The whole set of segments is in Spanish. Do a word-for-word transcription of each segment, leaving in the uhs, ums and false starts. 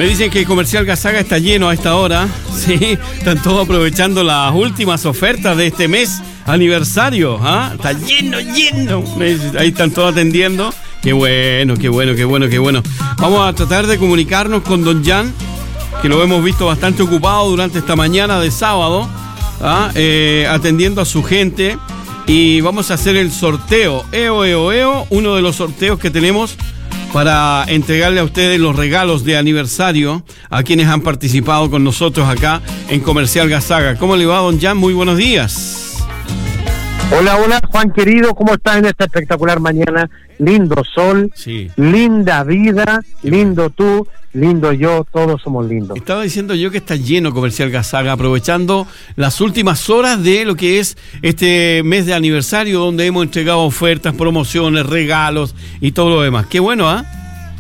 Me dicen que el Comercial Gasaga está lleno a esta hora. Sí, están todos aprovechando las últimas ofertas de este mes aniversario. ¿Ah? Está lleno, lleno. Ahí están todos atendiendo. Qué bueno, qué bueno, qué bueno, qué bueno. Vamos a tratar de comunicarnos con don Jan, que lo hemos visto bastante ocupado durante esta mañana de sábado, ¿ah? eh, atendiendo a su gente. Y vamos a hacer el sorteo. Eo, eo, eo. Uno de los sorteos que tenemos para entregarle a ustedes los regalos de aniversario a quienes han participado con nosotros acá en Comercial Gasaga. ¿Cómo le va, don Jan? Muy buenos días. Hola, hola, Juan querido, ¿cómo estás en esta espectacular mañana? Lindo sol, sí. Linda vida, Qué lindo bueno. Tú, lindo yo, todos somos lindos. Estaba diciendo yo que está lleno Comercial Gasaga, aprovechando las últimas horas de lo que es este mes de aniversario, donde hemos entregado ofertas, promociones, regalos y todo lo demás. Qué bueno, ¿ah?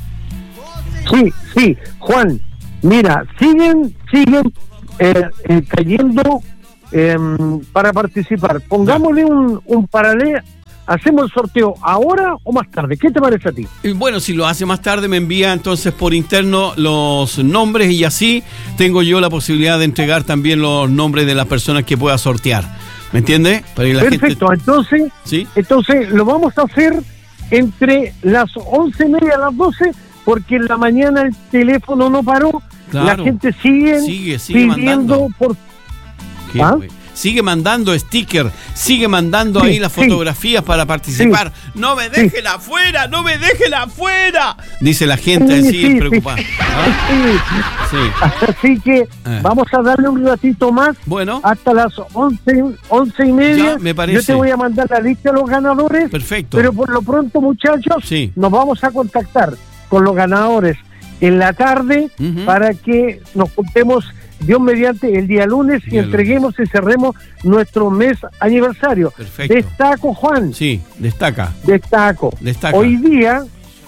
¿eh? Sí, sí, Juan, mira, siguen, siguen eh, eh, cayendo eh, para participar. Pongámosle un, un paralelo. ¿Hacemos el sorteo ahora o más tarde? ¿Qué te parece a ti? Bueno, si lo hace más tarde me envía entonces por interno los nombres y así tengo yo la posibilidad de entregar también los nombres de las personas que pueda sortear. ¿Me entiende? Para que la Perfecto, gente... entonces, ¿sí? Entonces lo vamos a hacer entre las once y media a las doce, porque en la mañana el teléfono no paró. Claro. La gente sigue, sigue, sigue pidiendo mandando. por... ¿Ah? Sigue mandando sticker, sigue mandando sí, ahí las sí. fotografías para participar. Sí. ¡No me dejen sí. afuera! ¡No me dejen afuera! Dice la gente así, sí, sí, preocupada. Sí. ¿Ah? Sí. Así que eh. vamos a darle un ratito más. Bueno. Hasta las once, once y media. Ya, me parece. Yo te voy a mandar la lista de los ganadores. Perfecto. Pero por lo pronto, muchachos, sí. nos vamos a contactar con los ganadores en la tarde uh-huh. para que nos juntemos Dios mediante el día lunes día y entreguemos lunes. Y cerremos nuestro mes aniversario. Perfecto. Destaco, Juan. Sí, destaca. Destaco. Destaca. Hoy día,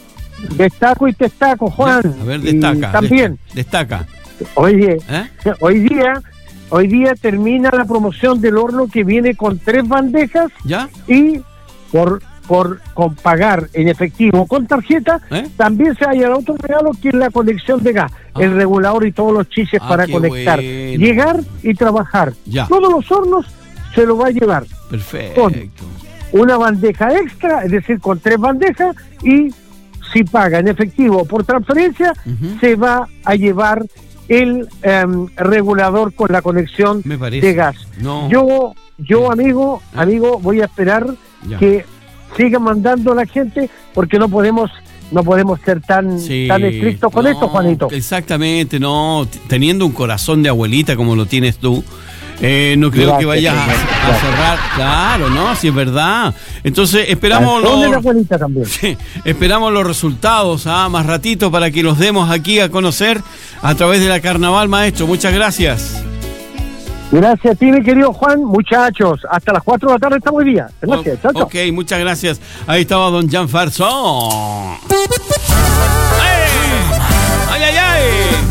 destaco y destaco, Juan. A ver, destaca. Y también. Destaca. Oye, ¿Eh? hoy día, hoy día termina la promoción del horno que viene con tres bandejas. ¿Ya? Y por por con pagar en efectivo con tarjeta, ¿Eh? También se halla otro regalo que es la conexión de gas, ah. el regulador y todos los chiches ah, para conectar, bueno. Llegar y trabajar. Ya. Todos los hornos se lo va a llevar. Perfecto. Con una bandeja extra, es decir, con tres bandejas, y si paga en efectivo o por transferencia, uh-huh. se va a llevar el um, regulador con la conexión de gas. No. Yo, yo amigo, ¿Eh? amigo, voy a esperar ya. que sigan mandando a la gente, porque no podemos no podemos ser tan sí, tan estrictos con no, esto, Juanito. Exactamente, no, teniendo un corazón de abuelita como lo tienes tú, eh, no creo gracias, que vayas a, a cerrar, claro, no, si es verdad. Entonces esperamos los, la abuelita también. Sí, esperamos los resultados, ¿ah? Más ratito para que los demos aquí a conocer a través de la Carnaval, maestro. Muchas gracias. Gracias a ti, mi querido Juan. Muchachos, hasta las cuatro de la tarde estamos hoy día. Gracias, chao, chao. Ok, muchas gracias. Ahí estaba don Jan Farsón. ¡Ay, ay, ay!